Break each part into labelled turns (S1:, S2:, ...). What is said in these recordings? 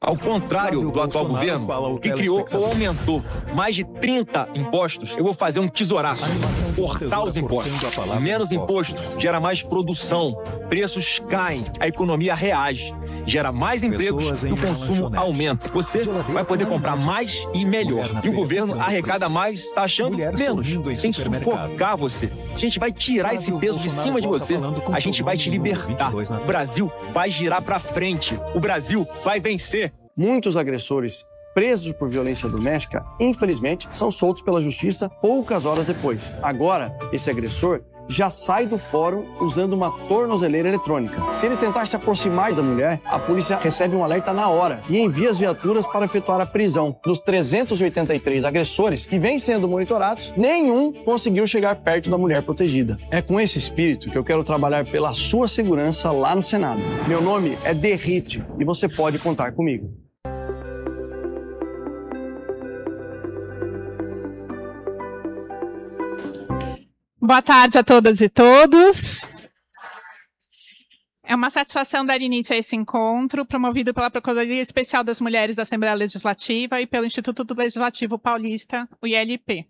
S1: Ao contrário do atual governo, que criou ou aumentou mais de 30 impostos, eu vou fazer um tesouraço, cortar os impostos. Menos imposto gera mais produção, preços caem, a economia reage, gera mais empregos e o consumo aumenta. Você vai poder comprar mais e melhor. E o governo arrecada mais, taxando menos, sem sufocar você. A gente vai tirar esse peso de cima de você, a gente vai te libertar. O Brasil vai girar pra frente, o Brasil vai vencer.
S2: Muitos agressores presos por violência doméstica, infelizmente, são soltos pela justiça poucas horas depois. Agora, esse agressor já sai do fórum usando uma tornozeleira eletrônica. Se ele tentar se aproximar da mulher, a polícia recebe um alerta na hora e envia as viaturas para efetuar a prisão. Dos 383 agressores que vêm sendo monitorados, nenhum conseguiu chegar perto da mulher protegida. É com esse espírito que eu quero trabalhar pela sua segurança lá no Senado. Meu nome é Derrite e você pode contar comigo.
S3: Boa tarde a todas e todos. É uma satisfação dar início a esse encontro, promovido pela Procuradoria Especial das Mulheres da Assembleia Legislativa e pelo Instituto Legislativo Paulista, o ILP.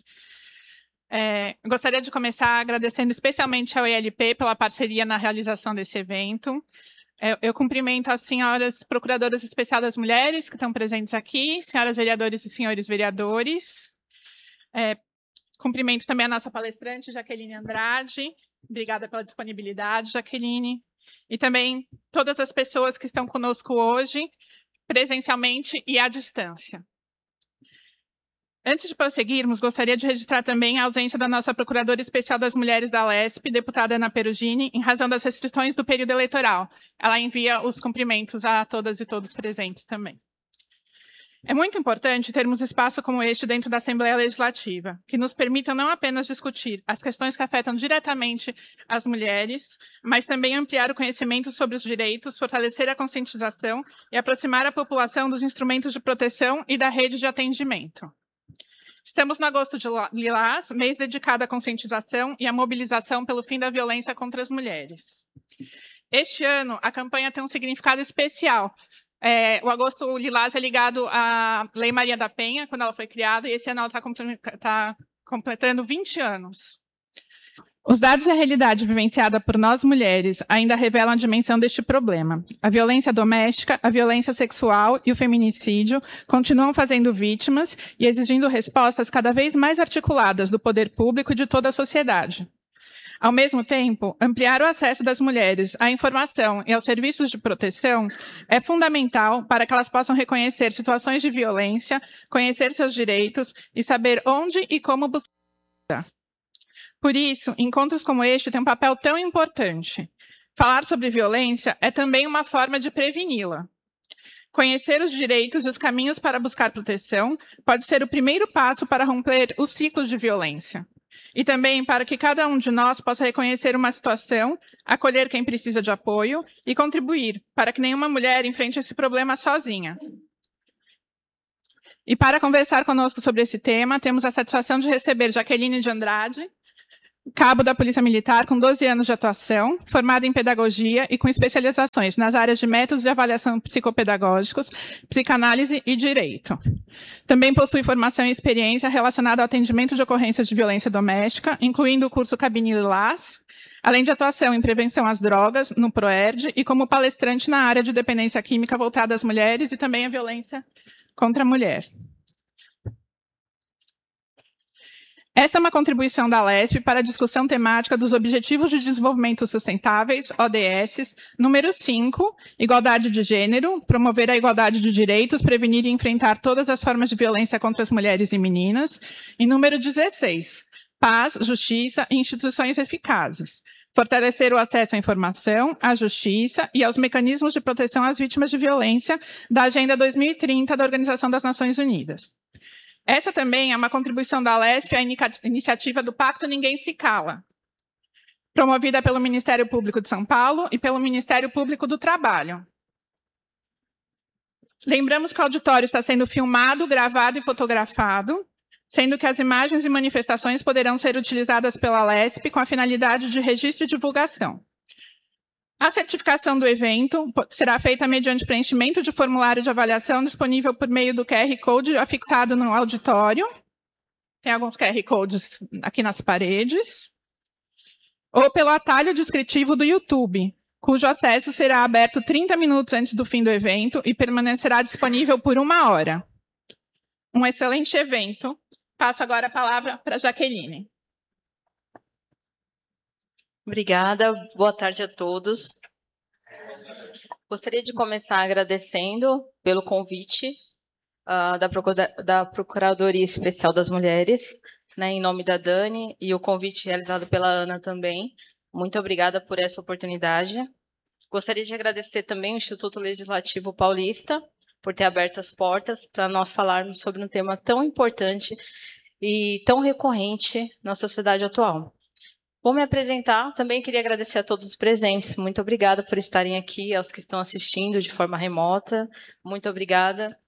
S3: Gostaria de começar agradecendo especialmente ao ILP pela parceria na realização desse evento. Eu cumprimento as senhoras Procuradoras Especiais das Mulheres que estão presentes aqui, senhoras vereadoras e senhores vereadores. Cumprimento também a nossa palestrante, Jaqueline Andrade. Obrigada pela disponibilidade, Jaqueline. E também todas as pessoas que estão conosco hoje, presencialmente e à distância. Antes de prosseguirmos, gostaria de registrar também a ausência da nossa Procuradora Especial das Mulheres da Alesp, deputada Ana Perugini, em razão das restrições do período eleitoral. Ela envia os cumprimentos a todas e todos presentes também. É muito importante termos espaço como este dentro da Assembleia Legislativa, que nos permitam não apenas discutir as questões que afetam diretamente as mulheres, mas também ampliar o conhecimento sobre os direitos, fortalecer a conscientização e aproximar a população dos instrumentos de proteção e da rede de atendimento. Estamos no Agosto de Lilás, mês dedicado à conscientização e à mobilização pelo fim da violência contra as mulheres. Este ano, a campanha tem um significado especial. O Agosto Lilás é ligado à Lei Maria da Penha, quando ela foi criada, e esse ano ela está completando 20 anos. Os dados e a realidade vivenciada por nós mulheres ainda revelam a dimensão deste problema. A violência doméstica, a violência sexual e o feminicídio continuam fazendo vítimas e exigindo respostas cada vez mais articuladas do poder público e de toda a sociedade. Ao mesmo tempo, ampliar o acesso das mulheres à informação e aos serviços de proteção é fundamental para que elas possam reconhecer situações de violência, conhecer seus direitos e saber onde e como buscar. Por isso, encontros como este têm um papel tão importante. Falar sobre violência é também uma forma de preveni-la. Conhecer os direitos e os caminhos para buscar proteção pode ser o primeiro passo para romper os ciclos de violência. E também para que cada um de nós possa reconhecer uma situação, acolher quem precisa de apoio e contribuir para que nenhuma mulher enfrente esse problema sozinha. E para conversar conosco sobre esse tema, temos a satisfação de receber Jaqueline de Andrade, cabo da Polícia Militar com 12 anos de atuação, formada em pedagogia e com especializações nas áreas de métodos de avaliação psicopedagógicos, psicanálise e direito. Também possui formação e experiência relacionada ao atendimento de ocorrências de violência doméstica, incluindo o curso Cabine Lilás, além de atuação em prevenção às drogas, no PROERD, e como palestrante na área de dependência química voltada às mulheres e também à violência contra a mulher. Essa é uma contribuição da Alesp para a discussão temática dos Objetivos de Desenvolvimento Sustentáveis, ODS, número 5, Igualdade de Gênero, promover a igualdade de direitos, prevenir e enfrentar todas as formas de violência contra as mulheres e meninas, e número 16, Paz, Justiça e Instituições Eficazes, fortalecer o acesso à informação, à justiça e aos mecanismos de proteção às vítimas de violência da Agenda 2030 da Organização das Nações Unidas. Essa também é uma contribuição da Alesp à iniciativa do Pacto Ninguém Se Cala, promovida pelo Ministério Público de São Paulo e pelo Ministério Público do Trabalho. Lembramos que o auditório está sendo filmado, gravado e fotografado, sendo que as imagens e manifestações poderão ser utilizadas pela Alesp com a finalidade de registro e divulgação. A certificação do evento será feita mediante preenchimento de formulário de avaliação disponível por meio do QR Code afixado no auditório. Tem alguns QR Codes aqui nas paredes. Ou pelo atalho descritivo do YouTube, cujo acesso será aberto 30 minutos antes do fim do evento e permanecerá disponível por 1 hora. Um excelente evento. Passo agora a palavra para a Jaqueline.
S4: Obrigada, boa tarde a todos. Gostaria de começar agradecendo pelo convite da Procuradoria Especial das Mulheres, né, em nome da Dani, e o convite realizado pela Ana também. Muito obrigada por essa oportunidade. Gostaria de agradecer também ao Instituto Legislativo Paulista por ter aberto as portas para nós falarmos sobre um tema tão importante e tão recorrente na sociedade atual. Vou me apresentar, também queria agradecer a todos os presentes. Muito obrigada por estarem aqui, aos que estão assistindo de forma remota. Muito obrigada.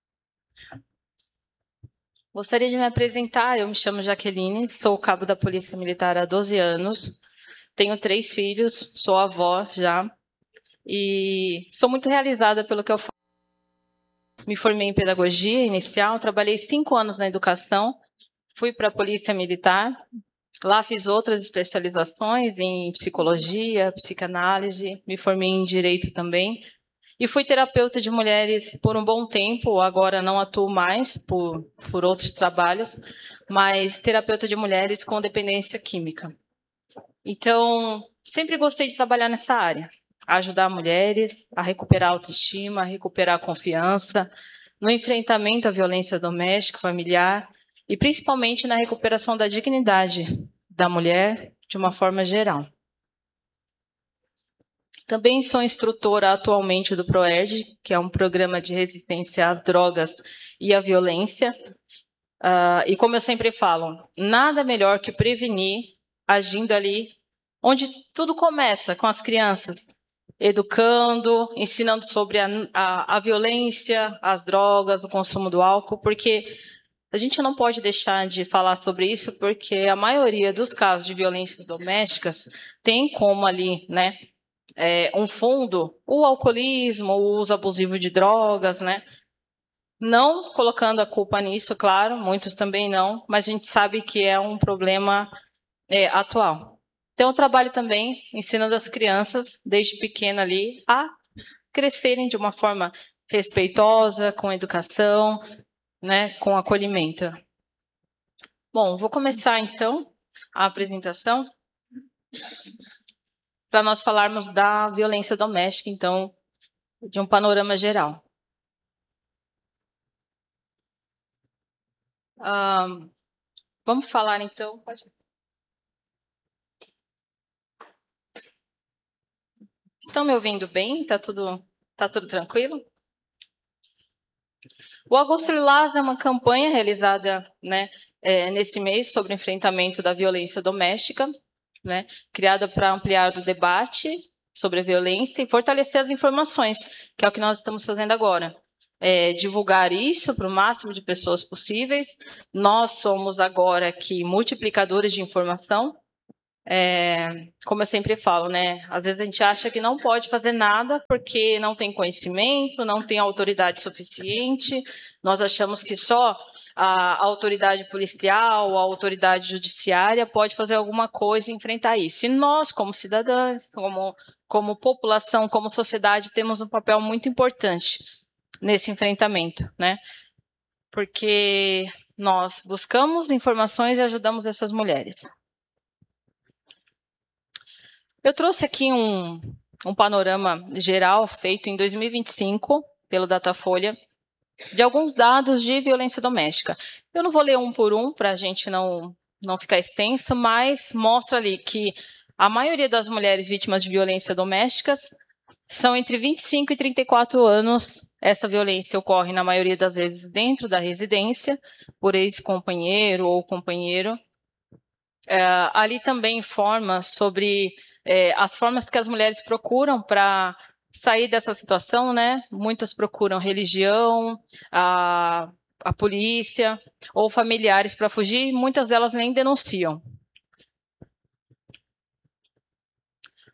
S4: Gostaria de me apresentar, eu me chamo Jaqueline, sou cabo da Polícia Militar há 12 anos, tenho 3 filhos, sou avó já, e sou muito realizada pelo que eu faço. Me formei em pedagogia inicial, trabalhei 5 anos na educação, fui para a Polícia Militar. Lá fiz outras especializações em psicologia, psicanálise, me formei em direito também. E fui terapeuta de mulheres por um bom tempo, agora não atuo mais por outros trabalhos, mas terapeuta de mulheres com dependência química. Então, sempre gostei de trabalhar nessa área, ajudar mulheres a recuperar a autoestima, a recuperar a confiança, no enfrentamento à violência doméstica, familiar, e principalmente na recuperação da dignidade da mulher de uma forma geral. Também sou instrutora atualmente do PROERD, que é um programa de resistência às drogas e à violência. E como eu sempre falo, nada melhor que prevenir agindo ali onde tudo começa, com as crianças, educando, ensinando sobre a violência, as drogas, o consumo do álcool, porque a gente não pode deixar de falar sobre isso, porque a maioria dos casos de violências domésticas tem como ali, né, um fundo o alcoolismo, o uso abusivo de drogas, né? Não colocando a culpa nisso, claro, muitos também não, mas a gente sabe que é um problema atual. Então, eu trabalho também ensinando as crianças, desde pequena ali, a crescerem de uma forma respeitosa, com educação, né, com acolhimento. Bom, vou começar então a apresentação para nós falarmos da violência doméstica, então, de um panorama geral. Vamos falar então. Pode... Estão me ouvindo bem? Tá tudo tranquilo? O Agosto Lilás é uma campanha realizada, né, nesse mês sobre o enfrentamento da violência doméstica, né, criada para ampliar o debate sobre a violência e fortalecer as informações, que é o que nós estamos fazendo agora. Divulgar isso para o máximo de pessoas possíveis. Nós somos agora aqui multiplicadores de informação. Como eu sempre falo, né? Às vezes a gente acha que não pode fazer nada porque não tem conhecimento, não tem autoridade suficiente. Nós achamos que só a autoridade policial, a autoridade judiciária pode fazer alguma coisa e enfrentar isso. E nós, como cidadãos, como população, como sociedade, temos um papel muito importante nesse enfrentamento, né? Porque nós buscamos informações e ajudamos essas mulheres. Eu trouxe aqui um panorama geral feito em 2025 pelo Datafolha de alguns dados de violência doméstica. Eu não vou ler um por um para a gente não ficar extenso, mas mostra ali que a maioria das mulheres vítimas de violência doméstica são entre 25 e 34 anos. Essa violência ocorre, na maioria das vezes, dentro da residência, por ex-companheiro ou companheiro. Ali também informa sobre as formas que as mulheres procuram para sair dessa situação, né? Muitas procuram religião, a polícia ou familiares para fugir, muitas delas nem denunciam.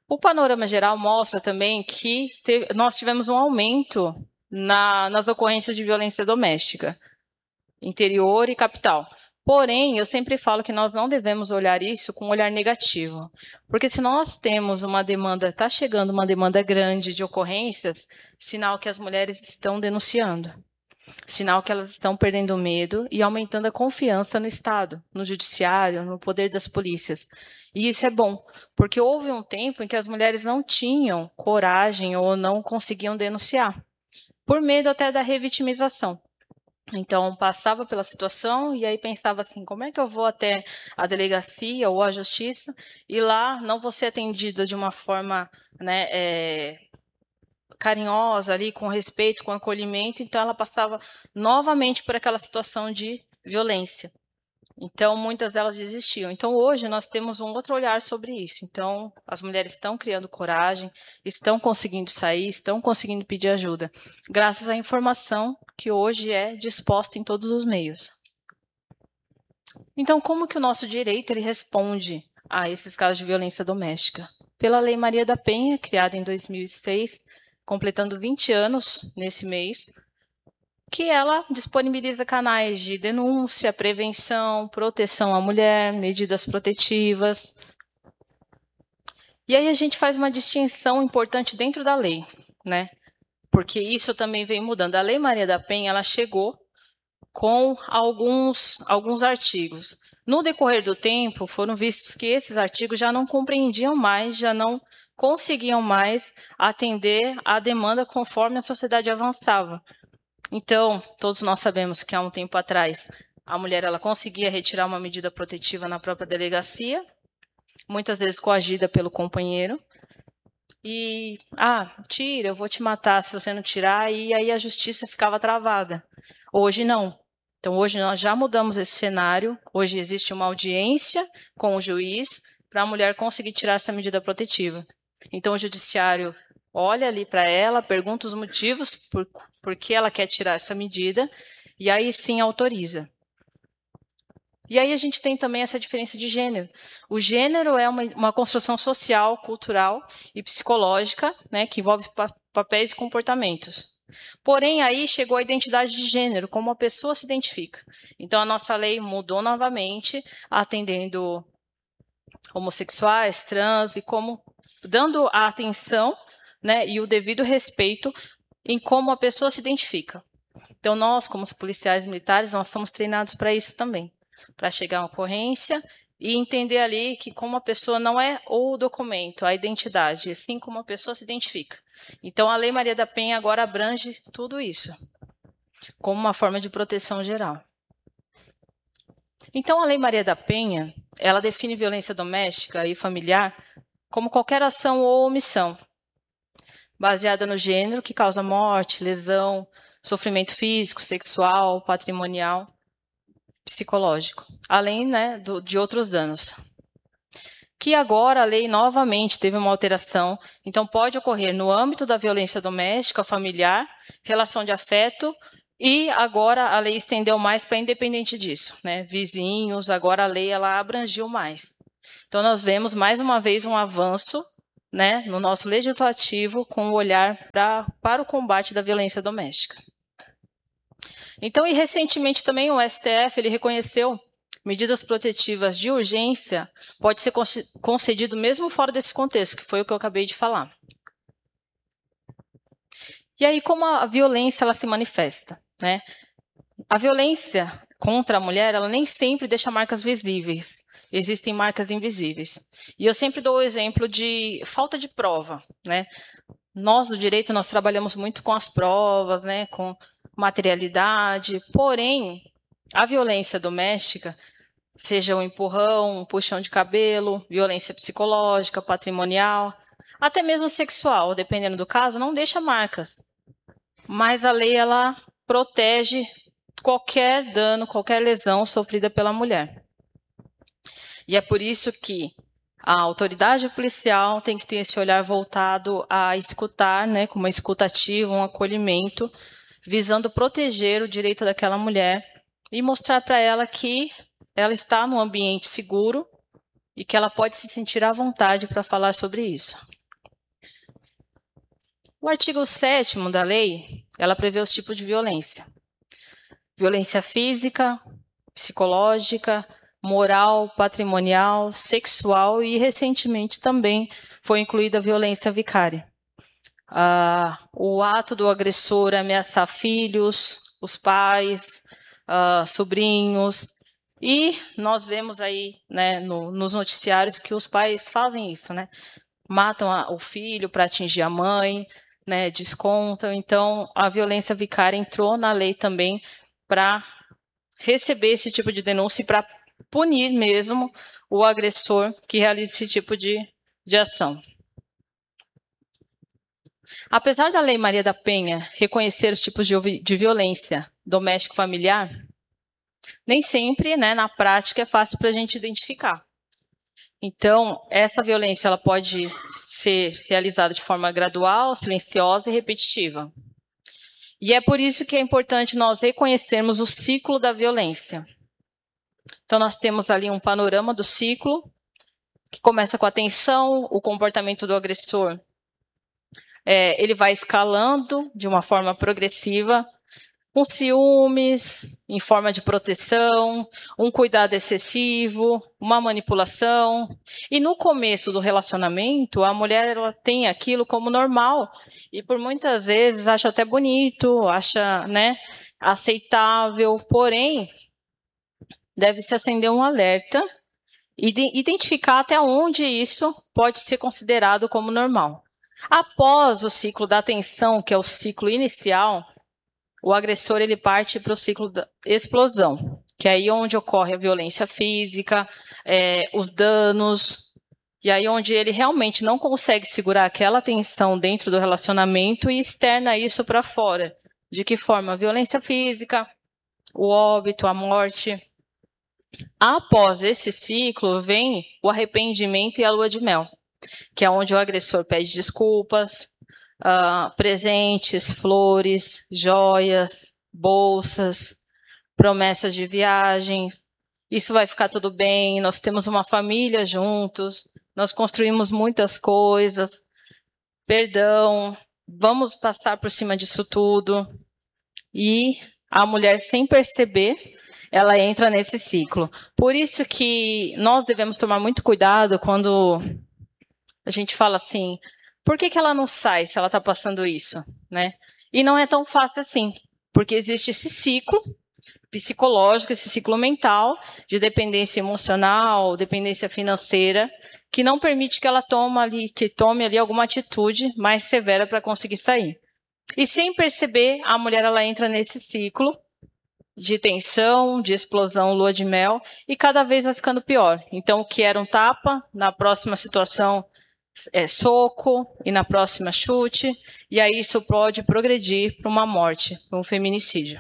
S4: O panorama geral mostra também que nós tivemos um aumento nas ocorrências de violência doméstica, interior e capital. Porém, eu sempre falo que nós não devemos olhar isso com um olhar negativo, porque se nós temos uma demanda, está chegando uma demanda grande de ocorrências, sinal que as mulheres estão denunciando, sinal que elas estão perdendo medo e aumentando a confiança no Estado, no judiciário, no poder das polícias. E isso é bom, porque houve um tempo em que as mulheres não tinham coragem ou não conseguiam denunciar, por medo até da revitimização. Então, passava pela situação e aí pensava assim, como é que eu vou até a delegacia ou a justiça e lá não vou ser atendida de uma forma, né, carinhosa, ali, com respeito, com acolhimento. Então, ela passava novamente por aquela situação de violência. Então, muitas delas desistiam. Então, hoje, nós temos um outro olhar sobre isso. Então, as mulheres estão criando coragem, estão conseguindo sair, estão conseguindo pedir ajuda, graças à informação que hoje é disposta em todos os meios. Então, como que o nosso direito ele responde a esses casos de violência doméstica? Pela Lei Maria da Penha, criada em 2006, completando 20 anos nesse mês, que ela disponibiliza canais de denúncia, prevenção, proteção à mulher, medidas protetivas. E aí a gente faz uma distinção importante dentro da lei, né? Porque isso também vem mudando. A Lei Maria da Penha, ela chegou com alguns artigos. No decorrer do tempo, foram vistos que esses artigos já não compreendiam mais, já não conseguiam mais atender à demanda conforme a sociedade avançava. Então, todos nós sabemos que há um tempo atrás, a mulher ela conseguia retirar uma medida protetiva na própria delegacia, muitas vezes coagida pelo companheiro, e, tira, eu vou te matar se você não tirar, e aí a justiça ficava travada. Hoje não. Então, hoje nós já mudamos esse cenário, hoje existe uma audiência com o juiz para a mulher conseguir tirar essa medida protetiva. Então, o judiciário olha ali para ela, pergunta os motivos por que ela quer tirar essa medida, e aí sim autoriza. E aí a gente tem também essa diferença de gênero. O gênero é uma construção social, cultural e psicológica, né, que envolve papéis e comportamentos. Porém, aí chegou a identidade de gênero, como a pessoa se identifica. Então, a nossa lei mudou novamente, atendendo homossexuais, trans, e como dando a atenção, né, e o devido respeito em como a pessoa se identifica. Então, nós, como policiais militares, nós somos treinados para isso também, para chegar à ocorrência e entender ali que como a pessoa não é o documento, a identidade, assim como a pessoa se identifica. Então, a Lei Maria da Penha agora abrange tudo isso, como uma forma de proteção geral. Então, a Lei Maria da Penha, ela define violência doméstica e familiar como qualquer ação ou omissão, baseada no gênero que causa morte, lesão, sofrimento físico, sexual, patrimonial, psicológico, além, né, de outros danos. Que agora a lei novamente teve uma alteração, então pode ocorrer no âmbito da violência doméstica, familiar, relação de afeto, e agora a lei estendeu mais para independente disso, né, vizinhos, agora a lei ela abrangiu mais. Então nós vemos mais uma vez um avanço, né, no nosso legislativo com o olhar para o combate da violência doméstica. Então, e recentemente também o STF ele reconheceu medidas protetivas de urgência pode ser concedido mesmo fora desse contexto, que foi o que eu acabei de falar. E aí, como a violência ela se manifesta, né? A violência contra a mulher, ela nem sempre deixa marcas visíveis. Existem marcas invisíveis. E eu sempre dou o exemplo de falta de prova, né? Nós, do direito, nós trabalhamos muito com as provas, né? Com materialidade. Porém, a violência doméstica, seja um empurrão, um puxão de cabelo, violência psicológica, patrimonial, até mesmo sexual, dependendo do caso, não deixa marcas. Mas a lei, ela protege qualquer dano, qualquer lesão sofrida pela mulher. E é por isso que a autoridade policial tem que ter esse olhar voltado a escutar, né, com uma escuta ativa, um acolhimento, visando proteger o direito daquela mulher e mostrar para ela que ela está num ambiente seguro e que ela pode se sentir à vontade para falar sobre isso. O artigo 7º da lei, ela prevê os tipos de violência. Violência física, psicológica, moral, patrimonial, sexual e, recentemente, também foi incluída a violência vicária. O ato do agressor ameaçar filhos, os pais, sobrinhos. E nós vemos aí, né, nos noticiários que os pais fazem isso, né? Matam o filho para atingir a mãe, né, descontam. Então, a violência vicária entrou na lei também para receber esse tipo de denúncia e para punir mesmo o agressor que realiza esse tipo de ação. Apesar da Lei Maria da Penha reconhecer os tipos de violência doméstico-familiar, nem sempre, né, na prática, é fácil para a gente identificar. Então, essa violência ela pode ser realizada de forma gradual, silenciosa e repetitiva. E é por isso que é importante nós reconhecermos o ciclo da violência. Então, nós temos ali um panorama do ciclo, que começa com a tensão, o comportamento do agressor. Ele vai escalando de uma forma progressiva, com ciúmes, em forma de proteção, um cuidado excessivo, uma manipulação. E no começo do relacionamento, a mulher ela tem aquilo como normal. E por muitas vezes acha até bonito, acha, né, aceitável. Porém, deve-se acender um alerta e identificar até onde isso pode ser considerado como normal. Após o ciclo da tensão, que é o ciclo inicial, o agressor ele parte para o ciclo da explosão, que é aí onde ocorre a violência física, os danos, e aí onde ele realmente não consegue segurar aquela tensão dentro do relacionamento e externa isso para fora. De que forma? A violência física, o óbito, a morte. Após esse ciclo, vem o arrependimento e a lua de mel, que é onde o agressor pede desculpas, presentes, flores, joias, bolsas, promessas de viagens. Isso vai ficar tudo bem, nós temos uma família juntos, nós construímos muitas coisas, perdão, vamos passar por cima disso tudo. E a mulher, sem perceber, ela entra nesse ciclo. Por isso que nós devemos tomar muito cuidado quando a gente fala assim, por que ela não sai se ela está passando isso, né? E não é tão fácil assim, porque existe esse ciclo psicológico, esse ciclo mental de dependência emocional, dependência financeira, que não permite que ela tome ali alguma atitude mais severa para conseguir sair. E sem perceber, a mulher ela entra nesse ciclo de tensão, de explosão, lua de mel, e cada vez vai ficando pior. Então, o que era um tapa, na próxima situação soco, e na próxima chute, e aí isso pode progredir para uma morte, para um feminicídio.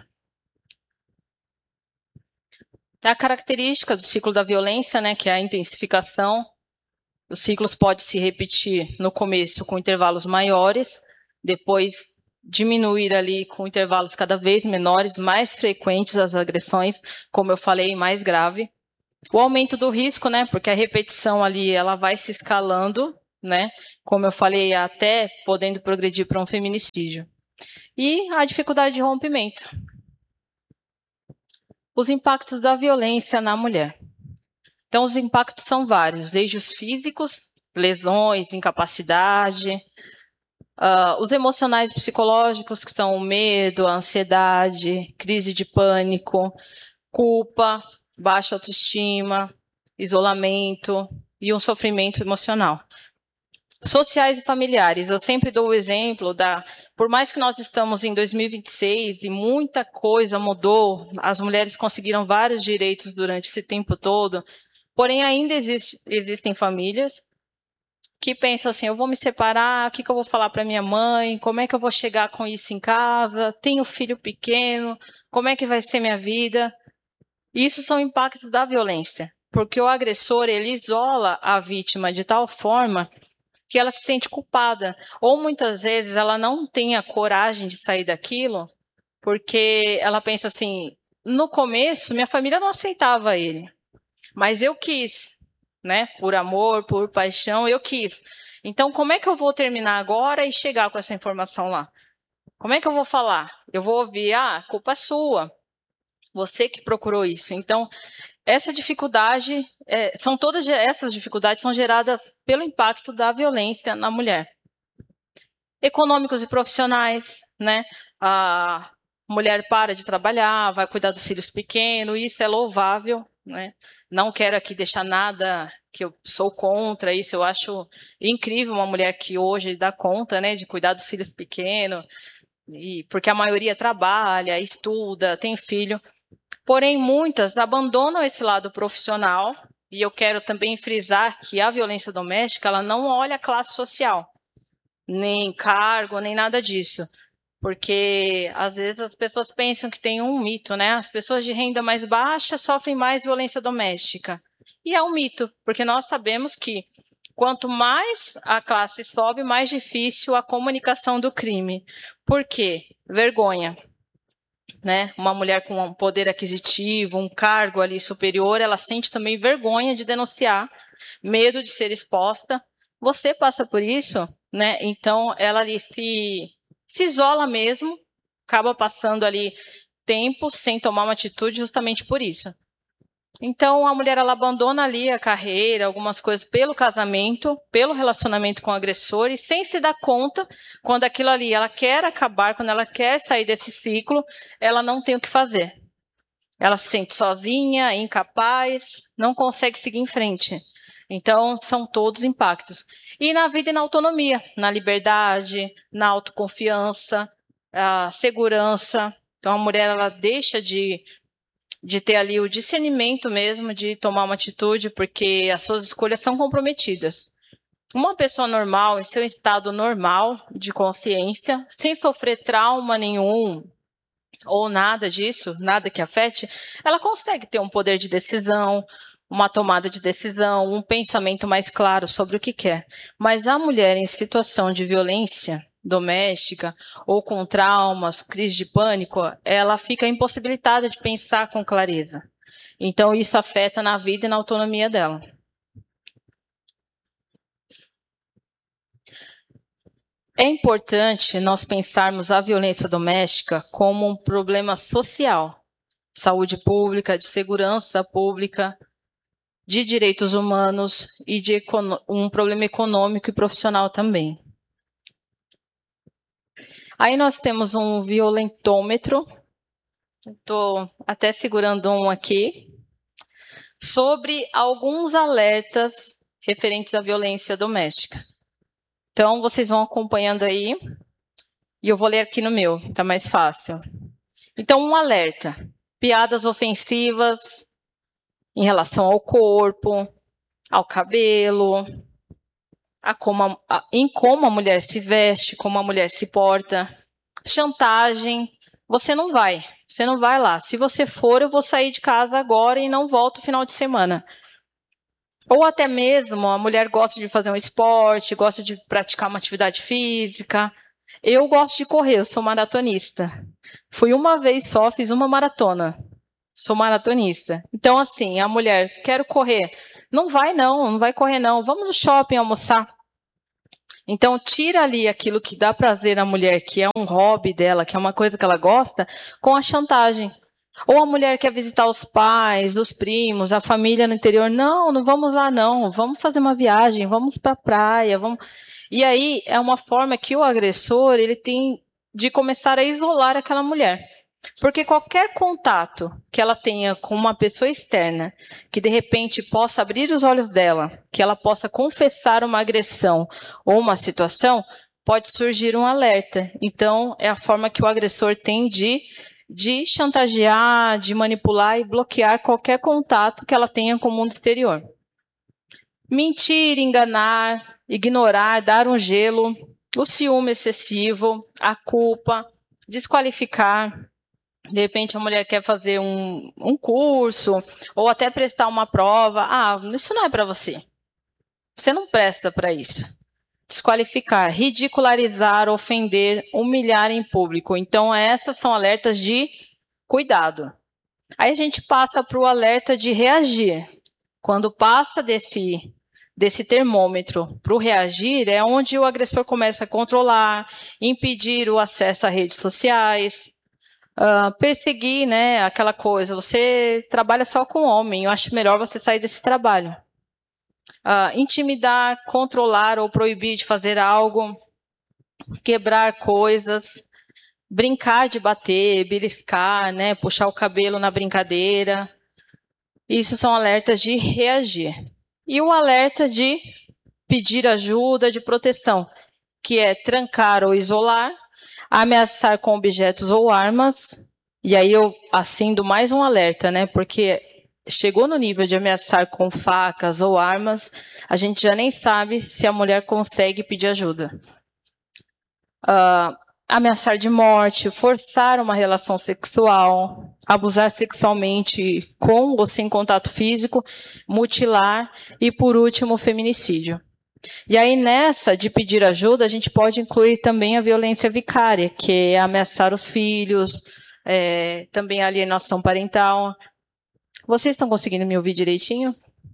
S4: A característica do ciclo da violência, né, que é a intensificação. Os ciclos podem se repetir no começo com intervalos maiores, depois diminuir ali com intervalos cada vez menores, mais frequentes as agressões, como eu falei, mais grave. O aumento do risco, né, porque a repetição ali ela vai se escalando, né, como eu falei, até podendo progredir para um feminicídio. E a dificuldade de rompimento. Os impactos da violência na mulher. Então, os impactos são vários, desde os físicos, lesões, incapacidade, os emocionais e psicológicos, que são o medo, a ansiedade, crise de pânico, culpa, baixa autoestima, isolamento e um sofrimento emocional. Sociais e familiares. Eu sempre dou o exemplo por mais que nós estamos em 2026 e muita coisa mudou, as mulheres conseguiram vários direitos durante esse tempo todo, porém ainda existem famílias que pensam assim, eu vou me separar, o que eu vou falar para minha mãe, como é que eu vou chegar com isso em casa, tenho filho pequeno, como é que vai ser minha vida? Isso são impactos da violência, porque o agressor ele isola a vítima de tal forma que ela se sente culpada, ou muitas vezes ela não tem a coragem de sair daquilo, porque ela pensa assim, no começo minha família não aceitava ele, mas eu quis, né? Por amor, por paixão, eu quis. Então, como é que eu vou terminar agora e chegar com essa informação lá? Como é que eu vou falar? Eu vou ouvir, culpa é sua. Você que procurou isso. Então, essa dificuldade, todas essas dificuldades são geradas pelo impacto da violência na mulher. Econômicos e profissionais, né? A mulher para de trabalhar, vai cuidar dos filhos pequenos, isso é louvável, né? Não quero aqui deixar nada que eu sou contra isso, eu acho incrível uma mulher que hoje dá conta, né, de cuidar dos filhos pequenos, porque a maioria trabalha, estuda, tem filho. Porém, muitas abandonam esse lado profissional, e eu quero também frisar que a violência doméstica, ela não olha a classe social, nem cargo, nem nada disso. Porque, às vezes, as pessoas pensam que tem um mito, né? As pessoas de renda mais baixa sofrem mais violência doméstica. E é um mito, porque nós sabemos que quanto mais a classe sobe, mais difícil a comunicação do crime. Por quê? Vergonha. Né? Uma mulher com um poder aquisitivo, um cargo ali superior, ela sente também vergonha de denunciar, medo de ser exposta. Você passa por isso, né? Então ela ali se isola mesmo, acaba passando ali tempo sem tomar uma atitude justamente por isso. Então a mulher ela abandona ali a carreira, algumas coisas pelo casamento, pelo relacionamento com o agressor, e sem se dar conta, quando aquilo ali ela quer acabar, quando ela quer sair desse ciclo, ela não tem o que fazer. Ela se sente sozinha, incapaz, não consegue seguir em frente. Então são todos impactos. E na vida e na autonomia, na liberdade, na autoconfiança, a segurança. Então a mulher ela deixa de ter ali o discernimento mesmo, de tomar uma atitude, porque as suas escolhas são comprometidas. Uma pessoa normal, em seu estado normal de consciência, sem sofrer trauma nenhum, ou nada disso, nada que afete, ela consegue ter um poder de decisão, uma tomada de decisão, um pensamento mais claro sobre o que quer. Mas a mulher em situação de violência doméstica ou com traumas, crise de pânico, ela fica impossibilitada de pensar com clareza. Então isso afeta na vida e na autonomia dela. É importante nós pensarmos a violência doméstica como um problema social, saúde pública, de segurança pública, de direitos humanos e de um problema econômico e profissional também. Aí nós temos um violentômetro, estou até segurando um aqui, sobre alguns alertas referentes à violência doméstica. Então, vocês vão acompanhando aí, e eu vou ler aqui no meu, está mais fácil. Então, um alerta: piadas ofensivas em relação ao corpo, ao cabelo, em como a mulher se veste, como a mulher se porta. Chantagem: você não vai lá. Se você for, eu vou sair de casa agora e não volto no final de semana. Ou até mesmo a mulher gosta de fazer um esporte, gosta de praticar uma atividade física. Eu gosto de correr, eu sou maratonista. Fui uma vez só, fiz uma maratona. Sou maratonista. Então, assim, a mulher, quero correr. Não vai correr não. Vamos no shopping almoçar. Então, tira ali aquilo que dá prazer à mulher, que é um hobby dela, que é uma coisa que ela gosta, com a chantagem. Ou a mulher quer visitar os pais, os primos, a família no interior. Não vamos lá não. Vamos fazer uma viagem, vamos para a praia. E aí é uma forma que o agressor ele tem de começar a isolar aquela mulher. Porque qualquer contato que ela tenha com uma pessoa externa, que de repente possa abrir os olhos dela, que ela possa confessar uma agressão ou uma situação, pode surgir um alerta. Então, é a forma que o agressor tem de chantagear, de manipular e bloquear qualquer contato que ela tenha com o mundo exterior. Mentir, enganar, ignorar, dar um gelo, o ciúme excessivo, a culpa, desqualificar. De repente a mulher quer fazer um curso ou até prestar uma prova. Isso não é para você. Você não presta para isso. Desqualificar, ridicularizar, ofender, humilhar em público. Então, essas são alertas de cuidado. Aí a gente passa para o alerta de reagir. Quando passa desse termômetro para o reagir é onde o agressor começa a controlar, impedir o acesso a redes sociais, perseguir, né, aquela coisa, você trabalha só com homem, eu acho melhor você sair desse trabalho. Intimidar, controlar ou proibir de fazer algo, quebrar coisas, brincar de bater, beliscar, né, puxar o cabelo na brincadeira. Isso são alertas de reagir. E o alerta de pedir ajuda, de proteção, que é trancar ou isolar, ameaçar com objetos ou armas. E aí eu acendo mais um alerta, né? Porque chegou no nível de ameaçar com facas ou armas, a gente já nem sabe se a mulher consegue pedir ajuda. Ameaçar de morte, forçar uma relação sexual, abusar sexualmente com ou sem contato físico, mutilar e, por último, feminicídio. E aí, nessa de pedir ajuda, a gente pode incluir também a violência vicária, que é ameaçar os filhos, também a alienação parental. Vocês estão conseguindo me ouvir direitinho?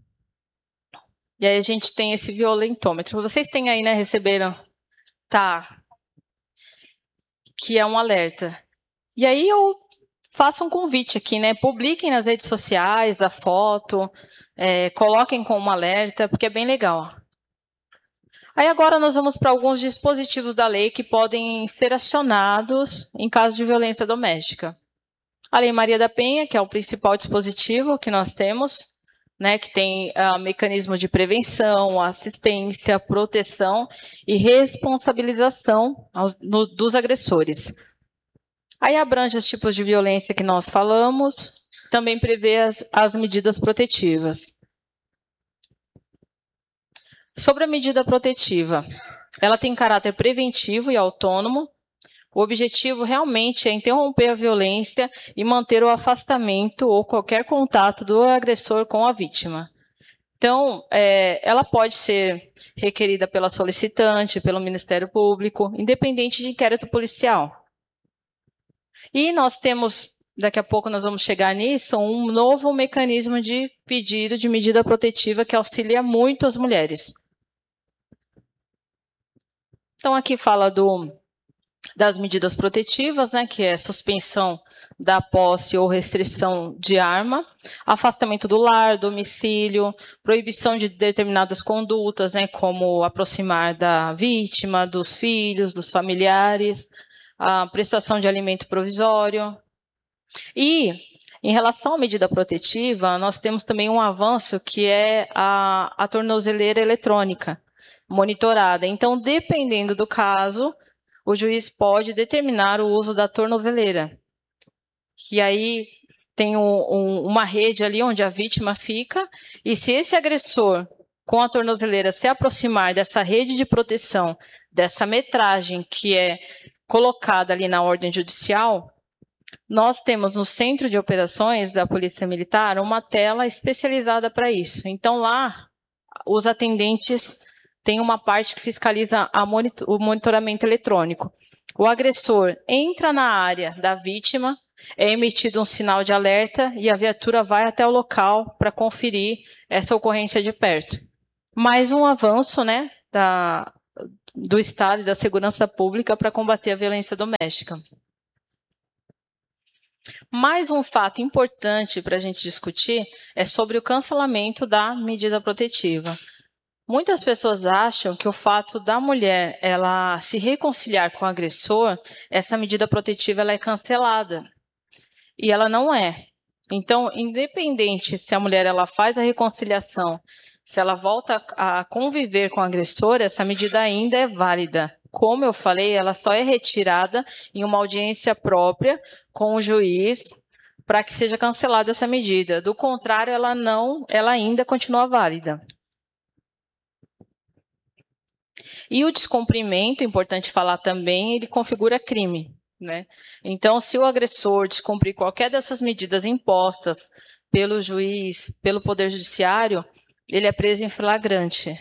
S4: E aí a gente tem esse violentômetro. Vocês têm aí, né, receberam? Tá. Que é um alerta. E aí eu faço um convite aqui, né? Publiquem nas redes sociais a foto, coloquem como alerta, porque é bem legal. Aí agora nós vamos para alguns dispositivos da lei que podem ser acionados em caso de violência doméstica. A Lei Maria da Penha, que é o principal dispositivo que nós temos, né, que tem mecanismo de prevenção, assistência, proteção e responsabilização dos agressores. Aí abrange os tipos de violência que nós falamos, também prevê as medidas protetivas. Sobre a medida protetiva, ela tem caráter preventivo e autônomo. O objetivo realmente é interromper a violência e manter o afastamento ou qualquer contato do agressor com a vítima. Então, ela pode ser requerida pela solicitante, pelo Ministério Público, independente de inquérito policial. E nós temos, daqui a pouco nós vamos chegar nisso, um novo mecanismo de pedido de medida protetiva que auxilia muito as mulheres. Então, aqui fala das medidas protetivas, né, que é suspensão da posse ou restrição de arma, afastamento do lar, domicílio, proibição de determinadas condutas, né, como aproximar da vítima, dos filhos, dos familiares, a prestação de alimento provisório. E, em relação à medida protetiva, nós temos também um avanço que é a tornozeleira eletrônica monitorada. Então, dependendo do caso, o juiz pode determinar o uso da tornozeleira. E aí tem uma rede ali onde a vítima fica, e se esse agressor, com a tornozeleira, se aproximar dessa rede de proteção, dessa metragem que é colocada ali na ordem judicial, nós temos no Centro de Operações da Polícia Militar uma tela especializada para isso. Então, lá, os atendentes têm uma parte que fiscaliza o monitoramento eletrônico. O agressor entra na área da vítima, é emitido um sinal de alerta e a viatura vai até o local para conferir essa ocorrência de perto. Mais um avanço, né, do Estado e da segurança pública para combater a violência doméstica. Mais um fato importante para a gente discutir é sobre o cancelamento da medida protetiva. Muitas pessoas acham que o fato da mulher ela se reconciliar com o agressor, essa medida protetiva ela é cancelada. E ela não é. Então, independente se a mulher ela faz a reconciliação, se ela volta a conviver com o agressor, essa medida ainda é válida. Como eu falei, ela só é retirada em uma audiência própria com o juiz para que seja cancelada essa medida. Do contrário, ela ainda continua válida. E o descumprimento, importante falar também, ele configura crime, né? Então, se o agressor descumprir qualquer dessas medidas impostas pelo juiz, pelo Poder Judiciário, ele é preso em flagrante.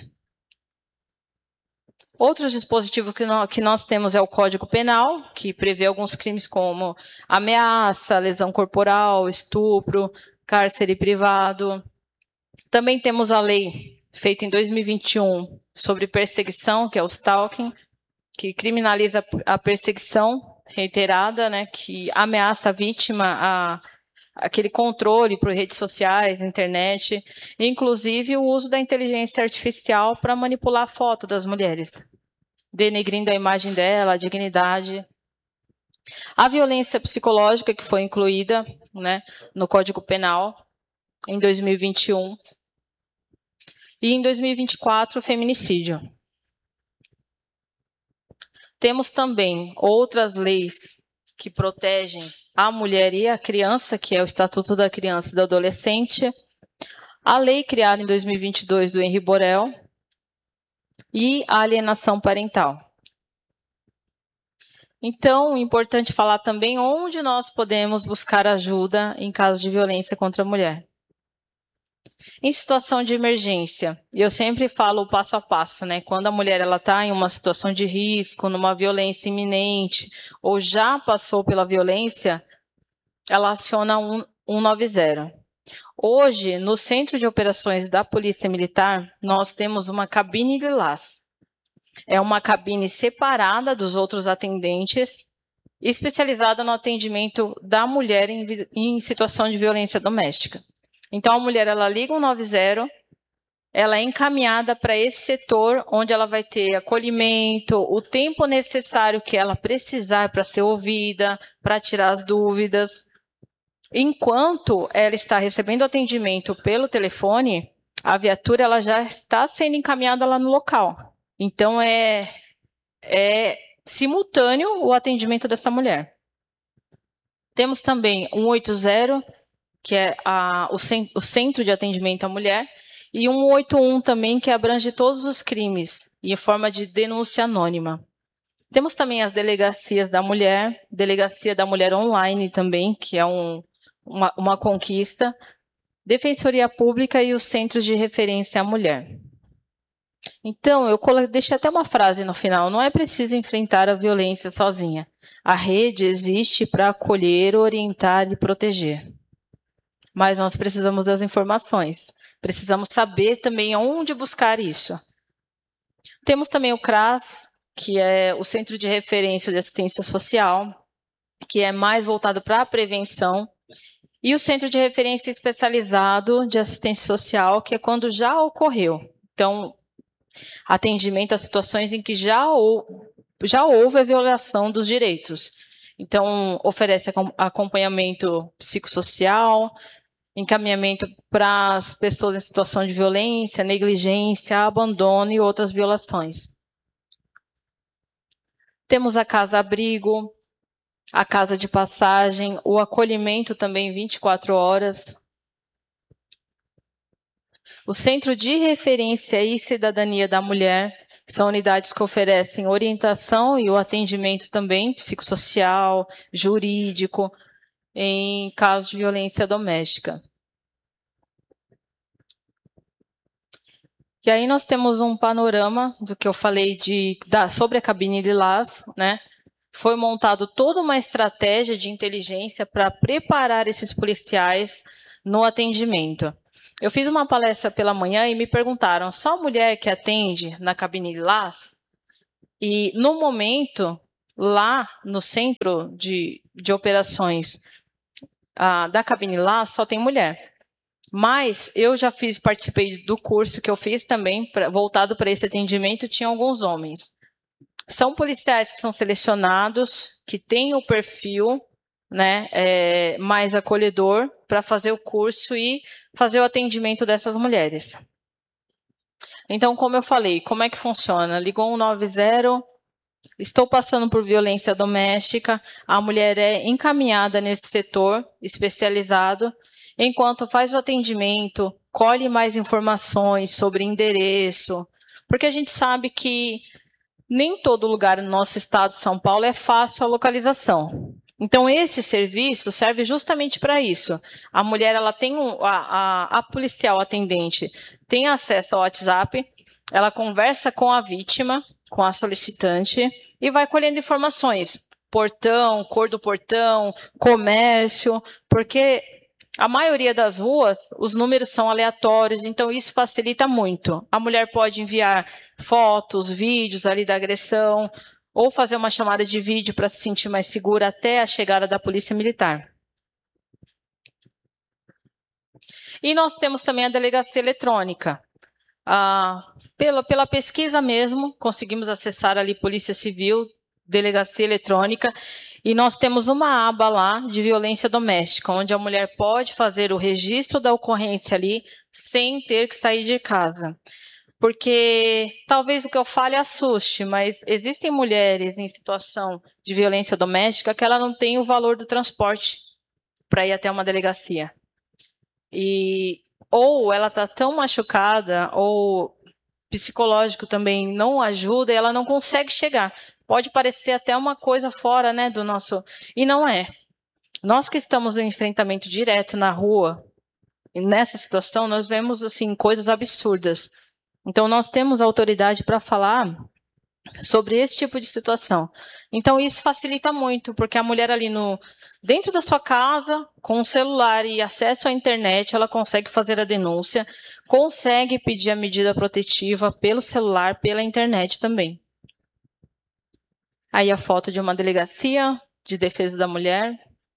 S4: Outros dispositivos que nós temos é o Código Penal, que prevê alguns crimes como ameaça, lesão corporal, estupro, cárcere privado. Também temos a Lei feito em 2021 sobre perseguição, que é o stalking, que criminaliza a perseguição reiterada, né, que ameaça a vítima aquele controle por redes sociais, internet, inclusive o uso da inteligência artificial para manipular a foto das mulheres, denegrindo a imagem dela, a dignidade. A violência psicológica, que foi incluída, né, no Código Penal em 2021. E em 2024, o feminicídio. Temos também outras leis que protegem a mulher e a criança, que é o Estatuto da Criança e do Adolescente, a lei criada em 2022 do Henri Borel e a alienação parental. Então, é importante falar também onde nós podemos buscar ajuda em caso de violência contra a mulher. Em situação de emergência, eu sempre falo o passo a passo, né? Quando a mulher está em uma situação de risco, numa violência iminente, ou já passou pela violência, ela aciona 190. Hoje, no Centro de Operações da Polícia Militar, nós temos uma cabine lilás. É uma cabine separada dos outros atendentes, especializada no atendimento da mulher em situação de violência doméstica. Então, a mulher, ela liga 190, ela é encaminhada para esse setor, onde ela vai ter acolhimento, o tempo necessário que ela precisar para ser ouvida, para tirar as dúvidas. Enquanto ela está recebendo atendimento pelo telefone, a viatura ela já está sendo encaminhada lá no local. Então, é simultâneo o atendimento dessa mulher. Temos também 180, que é o Centro de Atendimento à Mulher, e 181 também, que abrange todos os crimes, em forma de denúncia anônima. Temos também as delegacias da mulher, Delegacia da Mulher Online também, que é uma conquista, Defensoria Pública e os Centros de Referência à Mulher. Então, eu deixei até uma frase no final: não é preciso enfrentar a violência sozinha. A rede existe para acolher, orientar e proteger. Mas nós precisamos das informações. Precisamos saber também onde buscar isso. Temos também o CRAS, que é o Centro de Referência de Assistência Social, que é mais voltado para a prevenção, e o Centro de Referência Especializado de Assistência Social, que é quando já ocorreu. Então, atendimento a situações em que já houve a violação dos direitos. Então, oferece acompanhamento psicossocial, encaminhamento para as pessoas em situação de violência, negligência, abandono e outras violações. Temos a casa-abrigo, a casa de passagem, o acolhimento também 24 horas. O Centro de Referência e Cidadania da Mulher, são unidades que oferecem orientação e o atendimento também psicossocial, jurídico, em casos de violência doméstica. E aí nós temos um panorama do que eu falei sobre a cabine lilás, né? Foi montado toda uma estratégia de inteligência para preparar esses policiais no atendimento. Eu fiz uma palestra pela manhã e me perguntaram: só mulher que atende na cabine lilás? E no momento, lá no centro de operações da cabine lilás, só tem mulher. Mas eu já participei do curso que eu fiz também, voltado para esse atendimento, tinha alguns homens. São policiais que são selecionados, que têm o perfil, né, mais acolhedor para fazer o curso e fazer o atendimento dessas mulheres. Então, como eu falei, como é que funciona? Ligou 190, estou passando por violência doméstica, a mulher é encaminhada nesse setor especializado, enquanto faz o atendimento, colhe mais informações sobre endereço, porque a gente sabe que nem todo lugar no nosso estado de São Paulo é fácil a localização. Então, esse serviço serve justamente para isso. A mulher, ela tem a policial atendente tem acesso ao WhatsApp, ela conversa com a vítima, com a solicitante, e vai colhendo informações. Portão, cor do portão, comércio, porque A maioria das ruas, os números são aleatórios, então isso facilita muito. A mulher pode enviar fotos, vídeos ali da agressão, ou fazer uma chamada de vídeo para se sentir mais segura até a chegada da polícia militar. E nós temos também a delegacia eletrônica. Pela pesquisa mesmo, conseguimos acessar ali Polícia Civil, delegacia eletrônica, e nós temos uma aba lá de violência doméstica, onde a mulher pode fazer o registro da ocorrência ali, sem ter que sair de casa. Porque talvez o que eu fale assuste, mas existem mulheres em situação de violência doméstica que ela não tem o valor do transporte para ir até uma delegacia. Ou ela está tão machucada, ou psicológico também não ajuda, e ela não consegue chegar. Pode parecer até uma coisa fora, né, do nosso... E não é. Nós que estamos em enfrentamento direto na rua, nessa situação, nós vemos assim, coisas absurdas. Então, nós temos autoridade para falar sobre esse tipo de situação. Então, isso facilita muito, porque a mulher ali dentro da sua casa, com o celular e acesso à internet, ela consegue fazer a denúncia, consegue pedir a medida protetiva pelo celular, pela internet também. Aí a foto de uma delegacia de defesa da mulher.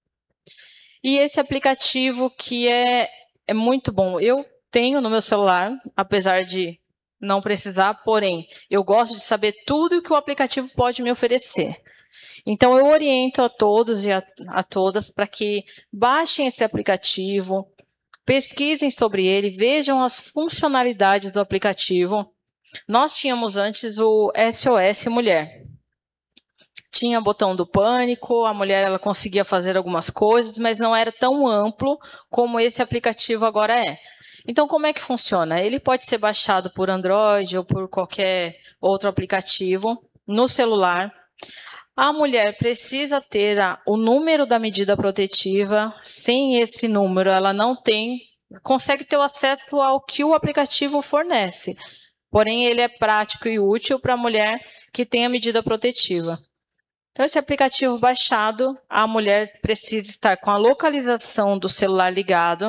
S4: E esse aplicativo que é muito bom. Eu tenho no meu celular, apesar de não precisar, porém, eu gosto de saber tudo o que o aplicativo pode me oferecer. Então, eu oriento a todos e a todas para que baixem esse aplicativo, pesquisem sobre ele, vejam as funcionalidades do aplicativo. Nós tínhamos antes o SOS Mulher. Tinha botão do pânico, a mulher ela conseguia fazer algumas coisas, mas não era tão amplo como esse aplicativo agora é. Então, como é que funciona? Ele pode ser baixado por Android ou por qualquer outro aplicativo no celular. A mulher precisa ter o número da medida protetiva. Sem esse número, ela não consegue ter o acesso ao que o aplicativo fornece. Porém, ele é prático e útil para a mulher que tem a medida protetiva. Então, esse aplicativo baixado, a mulher precisa estar com a localização do celular ligado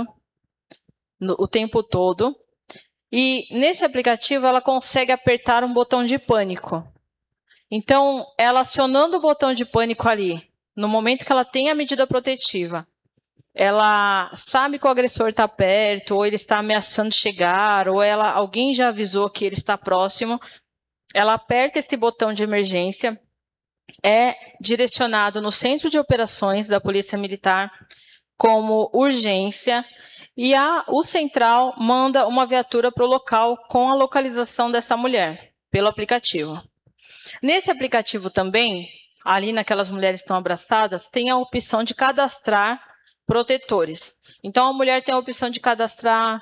S4: o tempo todo. E nesse aplicativo ela consegue apertar um botão de pânico. Então, ela acionando o botão de pânico ali, no momento que ela tem a medida protetiva, ela sabe que o agressor está perto, ou ele está ameaçando chegar, ou alguém já avisou que ele está próximo, ela aperta esse botão de emergência, é direcionado no centro de operações da Polícia Militar como urgência, e o central manda uma viatura para o local com a localização dessa mulher, pelo aplicativo. Nesse aplicativo também, ali naquelas mulheres que estão abraçadas, tem a opção de cadastrar protetores. Então, a mulher tem a opção de cadastrar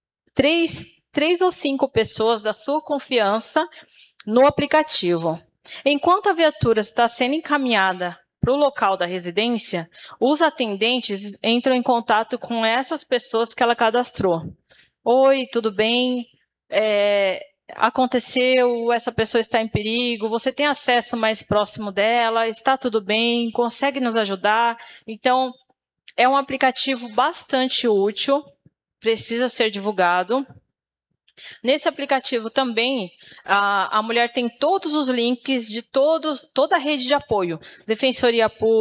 S4: 3 ou 5 pessoas da sua confiança no aplicativo. Enquanto a viatura está sendo encaminhada para o local da residência, os atendentes entram em contato com essas pessoas que ela cadastrou. Oi, tudo bem? Aconteceu, essa pessoa está em perigo, você tem acesso mais próximo dela, está tudo bem, consegue nos ajudar? Então, é um aplicativo bastante útil, precisa ser divulgado. Nesse aplicativo também, a mulher tem todos os links de toda a rede de apoio, Defensoria Pública,